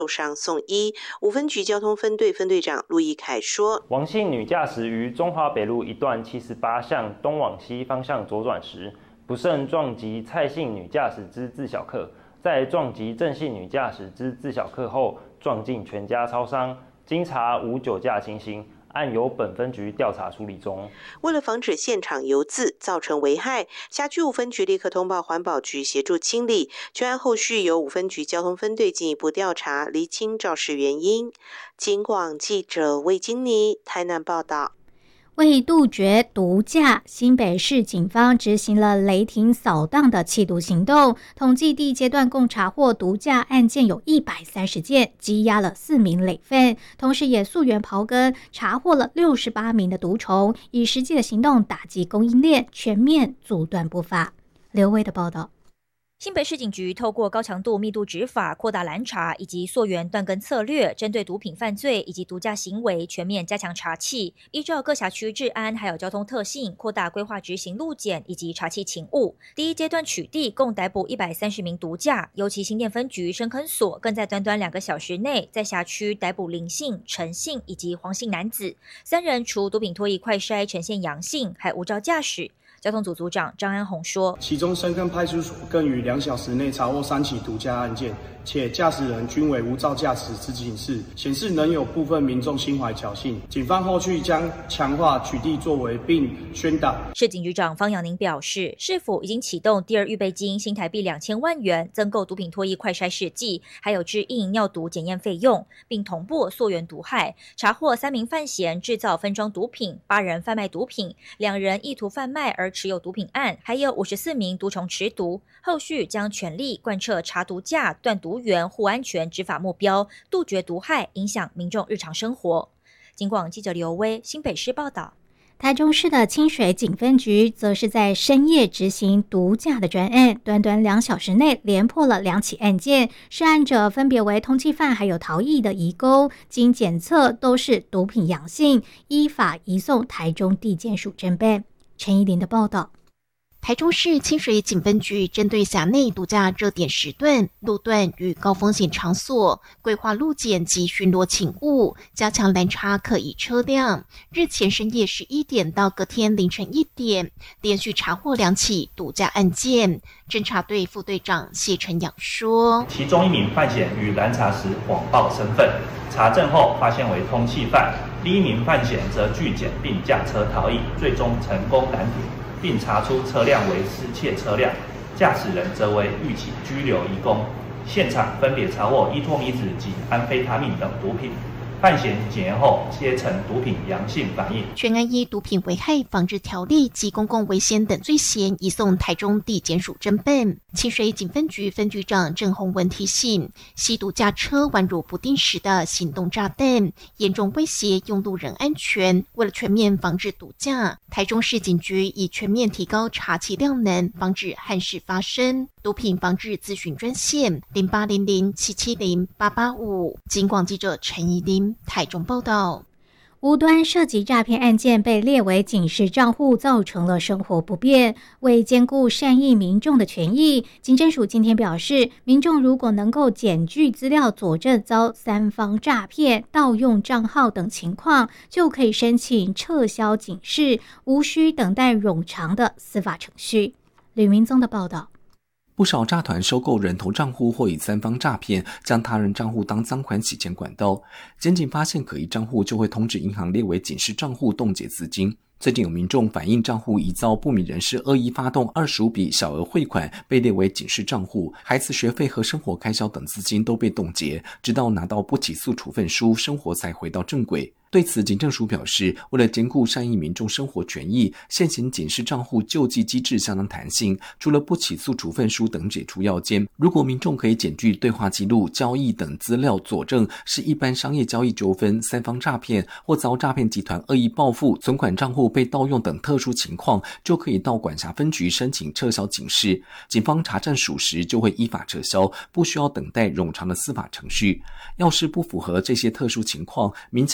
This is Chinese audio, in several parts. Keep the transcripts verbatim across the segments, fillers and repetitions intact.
受伤送医。五分局交通分队分队长陆义凯说， 王姓女驾驶于中华北路一段七十八向东往西方向左转时，不慎撞击蔡姓女驾驶之自小客，在撞击郑姓女驾驶之自小客后，撞进全家超商。经查无酒驾情形，案由本分局调查处理中。 为了防止现场油渍造成危害，辖区五分局立刻通报环保局协助清理。全案后续由五分局交通分队进一步调查，厘清肇事原因。警广记者魏金妮台南报道。 为杜绝毒驾，新北市警方执行了雷霆扫荡的缉毒行动。统计第一阶段共查获毒驾案件有一百三十件，羁押了四名累犯，同时也溯源刨根，查获了六十八名的毒虫，以实际的行动打击供应链，全面阻断不法。刘威的报道。 新北市警局透过高强度密度执法、扩大拦查以及溯源断根策略，针对毒品犯罪以及毒驾行为全面加强查缉，依照各辖区治安还有交通特性，扩大规划执行路检以及查缉勤务。第一阶段取缔，共逮捕一百三十名毒驾，尤其新店分局深坑所更在短短两个小时内，在辖区逮捕林姓、陈姓以及黄姓男子三人，除毒品脱液快筛呈现阳性，还无照驾驶。交通组组长张安宏说， 其中深坑派出所更于两小时内查获三起毒驾案件，且驾驶人均为无照驾驶之警示，显示仍有部分民众心怀侥幸。警方后续将强化取缔作为，并宣导。 市警局长方阳宁表示，市府已经启动第二预备金新台币两千万元，增购毒品脱液快筛试剂，还有制印尿毒检验费用，并同步溯源毒害，查获三名犯嫌制造分装毒品，八人贩卖毒品，两人意图贩卖而持有毒品案，还有五十四名毒虫持毒。后续将全力贯彻查毒驾、断毒源、护安全执法目标，杜绝毒害影响民众日常生活。警广记者刘威新北市报道。 台中市的清水警分局则是在深夜执行毒驾的专案，短短两小时内连破了两起案件，涉案者分别为通缉犯还有逃逸的移工，经检测都是毒品阳性，依法移送台中地检署侦办。陈怡琳的报道。 台中市清水警分局针对辖内毒驾热点时段、路段与高风险场所规划路检及巡逻勤务，加强拦查可疑车辆。日前深夜十一点到隔天凌晨一点，连续查获两起毒驾案件。侦查队副队长谢晨阳说， 其中一名犯嫌于拦查时谎报身份，查证后发现为通缉犯，另一名犯嫌则拒检并驾车逃逸，最终成功拦停，并查出车辆为失窃车辆，驾驶人则为预期拘留移工。现场分别查获依托米酯及安非他命等毒品，犯嫌检验后皆呈毒品阳性反应。 全案依毒品危害防治条例及公共危险等罪嫌移送台中地检署侦办。清水警分局分局长郑宏文提醒，吸毒驾车宛如不定时的行动炸弹，严重威胁用路人安全。为了全面防治毒驾，台中市警局已全面提高查缉量能，防止憾事发生。毒品防治咨询专线零八零零七七零八八五。警广记者陈怡琳台中报道。 无端涉及诈骗案件被列为警示账户，造成了生活不便。为兼顾善意民众的权益，警政署今天表示，民众如果能够检具资料佐证遭三方诈骗、盗用账号等情况，就可以申请撤销警示，无需等待冗长的司法程序。吕明宗的报道。 不少诈团收购人头账户或以三方诈骗，将他人账户当赃款洗钱管道。检警发现可疑账户，就会通知银行列为警示账户，冻结资金。最近有民众反映账户疑遭不明人士恶意发动二十五笔小额汇款，被列为警示账户，孩子学费和生活开销等资金都被冻结，直到拿到不起诉处分书，生活才回到正轨。对此，警政署表示，为了兼顾善意民众生活权益，现行警示账户救济机制相当弹性，除了不起诉处分书等解除要件，如果民众可以检具对话记录、交易等资料佐证是一般商业交易纠纷、三方诈骗或遭诈骗集团恶意报复、存款账户被盗用等特殊情况，就可以到管辖分局申请撤销警示。警方查证属实，就会依法撤销，不需要等待冗长的司法程序。要是不符合这些特殊情况，名下其他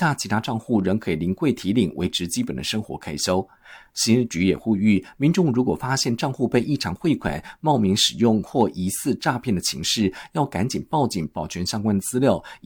账户仍可以临柜提领，维持基本的生活开销。刑事局也呼吁民众，如果发现账户被异常汇款、冒名使用或疑似诈骗的情势，要赶紧报警，保全相关资料。